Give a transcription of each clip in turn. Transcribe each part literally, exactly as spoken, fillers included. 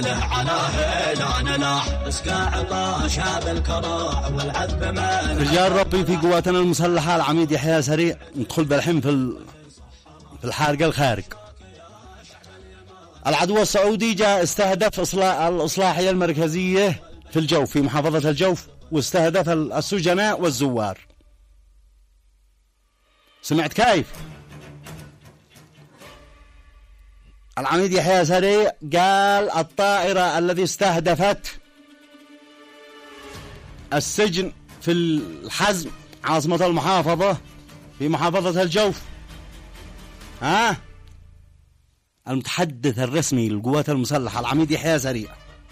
وله على هيلان لاح اسكى عطا شاب الكراع والعذب من رجال ربي في قواتنا المسلحة العميد يحيى سريع ندخل بالحين في ال... في الحارقة الخارق. العدو السعودي جاء استهدف إصلاح الإصلاحية المركزية في الجوف في محافظة الجوف واستهدف السجناء والزوار. سمعت كيف؟ العميد يحيى سريع قال الطائرة التي استهدفت السجن في الحزم عاصمة المحافظة في محافظة الجوف، ها المتحدث الرسمي للقوات المسلحة العميد يحيى سريع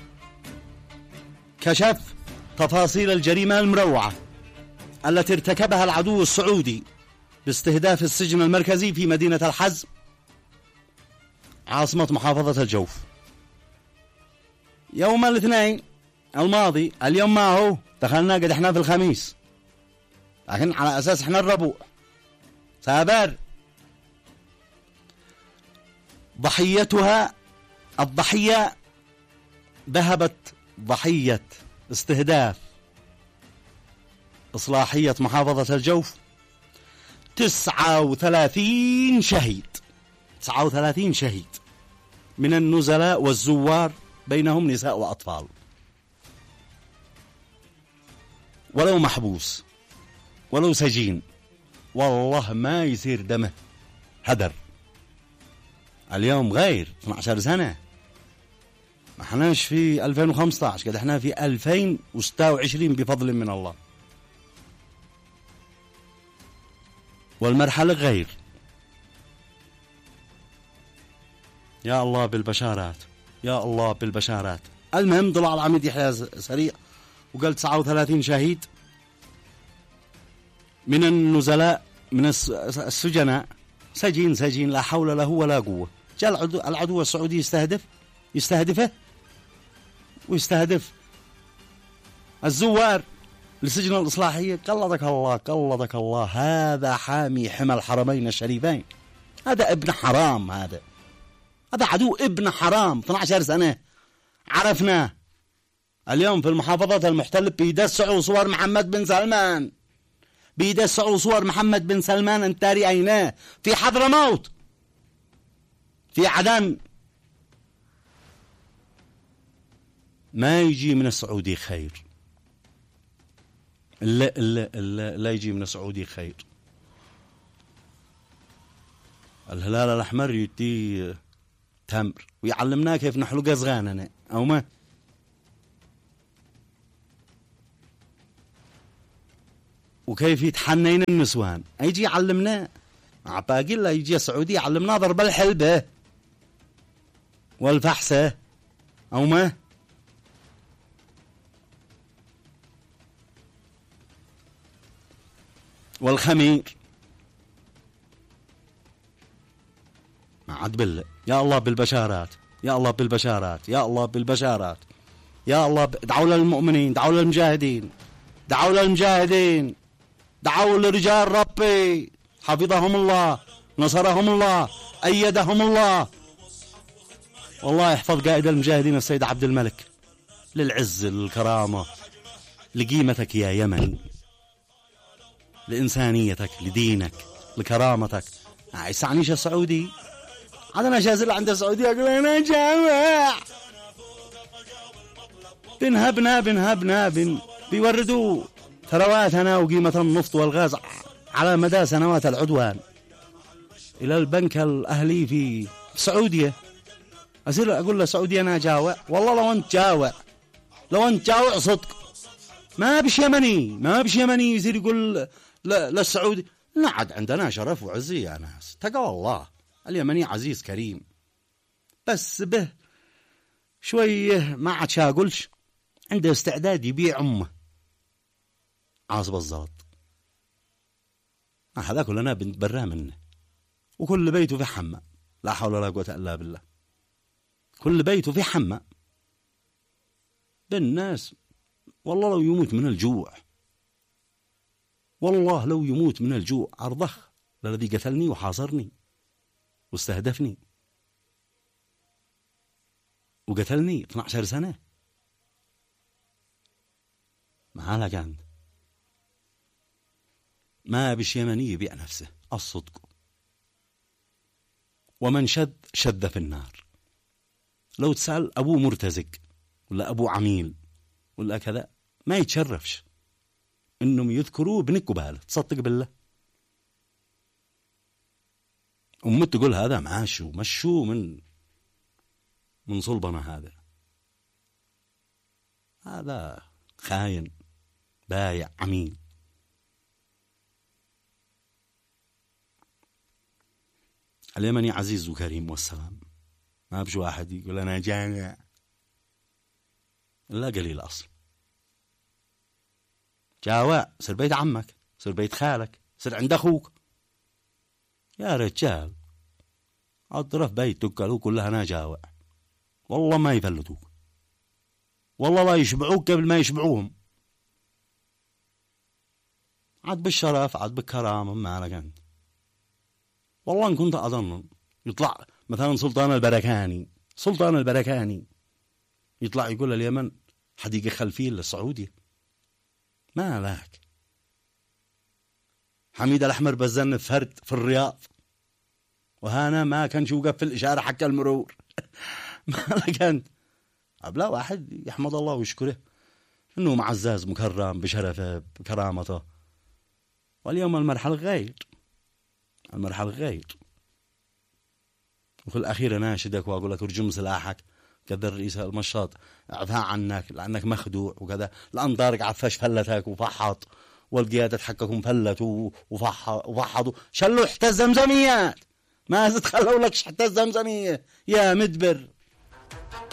كشف تفاصيل الجريمة المروعة التي ارتكبها العدو السعودي باستهداف السجن المركزي في مدينة الحزم عاصمة محافظة الجوف يوم الاثنين الماضي. اليوم ما هو دخلنا قد احنا في الخميس، لكن على أساس احنا الربوع سابر. ضحيتها الضحية ذهبت ضحية استهداف إصلاحية محافظة الجوف تسعة وثلاثين شهيد، تسعة وثلاثين شهيد من النزلاء والزوار بينهم نساء وأطفال، ولو محبوس ولو سجين والله ما يصير دمه هدر. اليوم غير اثني عشر سنة، ما احناش في ألفين وخمسة عشر كده، احنا في ألفين وستة وعشرين بفضل من الله، والمرحلة غير. يا الله بالبشارات، يا الله بالبشارات. المهم طلع العميد يحيى سريع وقال تسعة وثلاثين شهيد من النزلاء من السجناء، سجين سجين لا حول له ولا قوة. جاء العدو, العدو السعودي يستهدف يستهدفه ويستهدف الزوار لسجن الإصلاحية. قلدك الله قلدك الله، هذا حامي حمى الحرمين الشريفين، هذا ابن حرام، هذا هذا عدو ابن حرام. اثني عشر سنة عرفناه. اليوم في المحافظات المحتلة بيدسعوا صور محمد بن سلمان، بيدسعوا صور محمد بن سلمان انتاري عيناه في حضرموت في عدن. ما يجي من السعودي خير، لا لا لا, لا يجي من السعودي خير. الهلال الأحمر يدي تمر ويعلمنا كيف نحلق أزغاننا أو ما، وكيف يتحنين النسوان يجي يعلمنا. باقي لا يجي السعودي يعلمنا ضرب الحلبة والفحسة أو ما. والخمير ما عاد بالله. يا الله بالبشارات، يا الله بالبشارات، يا الله بالبشارات، يا الله ب... دعوا للمؤمنين، دعوا للمجاهدين، دعوا للمجاهدين، دعوا لرجال ربي حفظهم الله، نصرهم الله، أيدهم الله. والله يحفظ قائد المجاهدين السيد عبد الملك، للعز للكرامة لقيمتك يا يمن، لإنسانيتك لدينك لكرامتك. يسعنيش السعودي هذا أنا شازل عند السعودية أقول أنا جامع بنهبنا بنهبنا بن بيوردوا ثرواتنا وقيمة النفط والغاز على مدى سنوات العدوان إلى البنك الأهلي في السعودية. أصير أقول له سعودي أنا جاوع، والله لو أنت جاوع، لو أنت جاوع صدق ما بش يمني، ما بش يمني يصير يقول للسعودي نعد عندنا شرف وعزي يا ناس. تقوى الله، اليمني عزيز كريم، بس به شويه ما عاد شاقولش عنده استعداد يبيع أمه عاصب الزلط. هذا كلنا بنتبرى منه، وكل بيته في حمى، لا حول ولا قوة إلا بالله. كل بيته في حمى بالناس. والله لو يموت من الجوع، والله لو يموت من الجوع أرضخ للذي قتلني وحاصرني واستهدفني وقتلني اثني عشر سنة. ما لك أنت، ما بش يمني يبيع نفسه الصدق. ومن شذ شذ في النار. لو تسأل أبوه مرتزق ولا أبوه عميل ولا كذا ما يتشرفش إنهم يذكروا ابنك قباله. تصدق بالله؟ أمي تقول هذا ماشو مشو من من صلبنا، هذا هذا خاين بايع عميل. اليمني عزيز وكريم والسلام، ما بش واحد يقول أنا جامع إلا قليل أصل. جاوع سر بيت عمك، سر بيت خالك، سر عند أخوك. يا رجال أضرف بيتك قالوا كلها أنا جاوع، والله ما يفلتوك، والله لا يشبعوك قبل ما يشبعوهم. عاد بالشرف عاد بالكرامة ما لك أنت. والله إن كنت أظن يطلع مثلا سلطان البركاني، سلطان البركاني يطلع يقول اليمن حديقة خلفية للسعودية، ما لك. حميد الأحمر بزن فرد في الرياض وهانا ما كان يوقف في الإشارة حق المرور. ما لك أنت. أبلا واحد يحمد الله ويشكره إنه معزز مكرم بشرفه بكرامته. واليوم المرحلة غير، المرحلة غير. وفي الأخير أناشدك وأقول لك ارجم سلاحك كذا الرئيس المشاط، اعفاء عنك لأنك مخدوع وكذا، لأن دارك عفش فلتك وفحط، والقيادة حقكم فلتوا وفحطوا، شلوا حتى الزمزميات ما تتخلوا لك حتى الزمزمية يا مدبر.